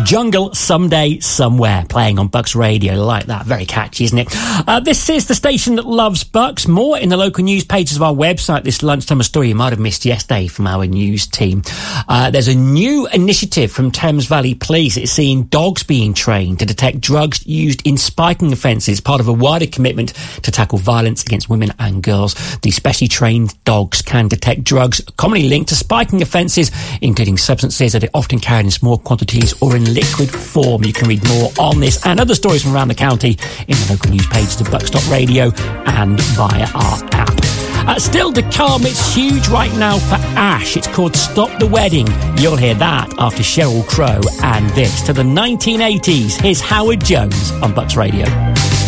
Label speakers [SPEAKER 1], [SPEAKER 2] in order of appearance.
[SPEAKER 1] Jungle Someday Somewhere, playing on Bucks Radio. Like that. Very catchy, isn't it? This is the station that loves Bucks. More in the local news pages of our website this lunchtime. A story you might have missed yesterday from our news team. There's a new initiative from Thames Valley Police. It's seeing dogs being trained to detect drugs used in spiking offences, part of a wider commitment to tackle violence against women and girls. These specially trained dogs can detect drugs commonly linked to spiking offences, including substances that are often carried in small quantities or in liquid form. You can read more on this and other stories from around the county in the local news pages of Bucks.radio and via our app. Still to come, it's huge right now for Ash. It's called Stop the Wedding. You'll hear that after Sheryl Crow and this. To the 1980s, here's Howard Jones on Bucks Radio.